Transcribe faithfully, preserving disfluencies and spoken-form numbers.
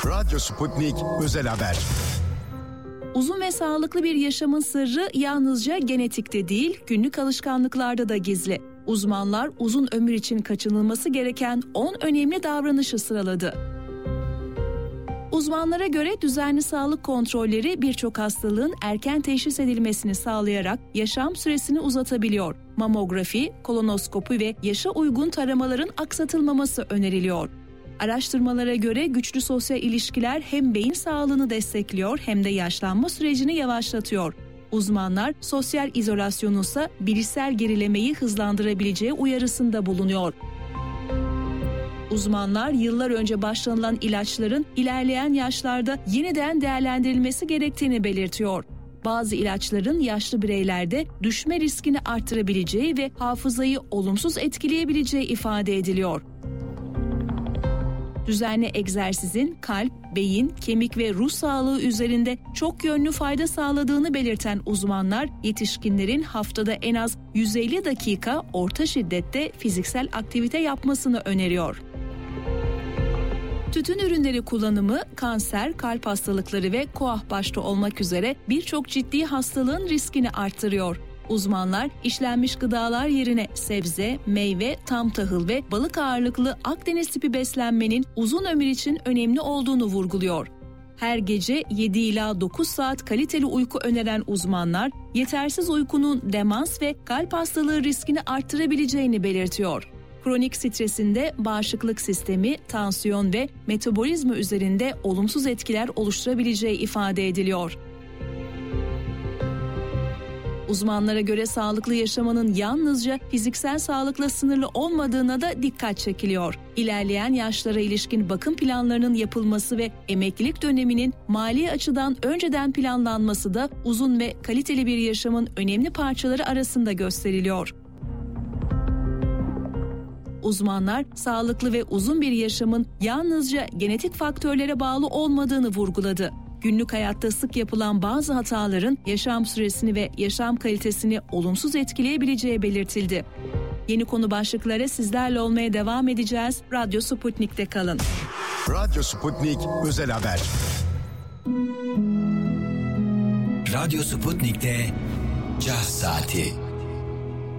Radyo Sputnik Özel Haber. Uzun ve sağlıklı bir yaşamın sırrı yalnızca genetikte değil, günlük alışkanlıklarda da gizli. Uzmanlar uzun ömür için kaçınılması gereken on önemli davranışı sıraladı. Uzmanlara göre düzenli sağlık kontrolleri birçok hastalığın erken teşhis edilmesini sağlayarak yaşam süresini uzatabiliyor. Mamografi, kolonoskopi ve yaşa uygun taramaların aksatılmaması öneriliyor. Araştırmalara göre güçlü sosyal ilişkiler hem beyin sağlığını destekliyor hem de yaşlanma sürecini yavaşlatıyor. Uzmanlar sosyal izolasyonunsa bilişsel gerilemeyi hızlandırabileceği uyarısında bulunuyor. Uzmanlar yıllar önce başlanılan ilaçların ilerleyen yaşlarda yeniden değerlendirilmesi gerektiğini belirtiyor. Bazı ilaçların yaşlı bireylerde düşme riskini artırabileceği ve hafızayı olumsuz etkileyebileceği ifade ediliyor. Düzenli egzersizin kalp, beyin, kemik ve ruh sağlığı üzerinde çok yönlü fayda sağladığını belirten uzmanlar, yetişkinlerin haftada en az yüz elli dakika orta şiddette fiziksel aktivite yapmasını öneriyor. Tütün ürünleri kullanımı kanser, kalp hastalıkları ve koah başta olmak üzere birçok ciddi hastalığın riskini artırıyor. Uzmanlar işlenmiş gıdalar yerine sebze, meyve, tam tahıl ve balık ağırlıklı Akdeniz tipi beslenmenin uzun ömür için önemli olduğunu vurguluyor. Her gece yedi ila dokuz saat kaliteli uyku öneren uzmanlar, yetersiz uykunun demans ve kalp hastalığı riskini artırabileceğini belirtiyor. Kronik stresinde bağışıklık sistemi, tansiyon ve metabolizma üzerinde olumsuz etkiler oluşturabileceği ifade ediliyor. Uzmanlara göre sağlıklı yaşamanın yalnızca fiziksel sağlıkla sınırlı olmadığına da dikkat çekiliyor. İlerleyen yaşlara ilişkin bakım planlarının yapılması ve emeklilik döneminin mali açıdan önceden planlanması da uzun ve kaliteli bir yaşamın önemli parçaları arasında gösteriliyor. Uzmanlar, sağlıklı ve uzun bir yaşamın yalnızca genetik faktörlere bağlı olmadığını vurguladı. Günlük hayatta sık yapılan bazı hataların yaşam süresini ve yaşam kalitesini olumsuz etkileyebileceği belirtildi. Yeni konu başlıkları sizlerle olmaya devam edeceğiz. Radyo Sputnik'te kalın. Radyo Sputnik Özel Haber. Radyo Sputnik'te Caz Saati.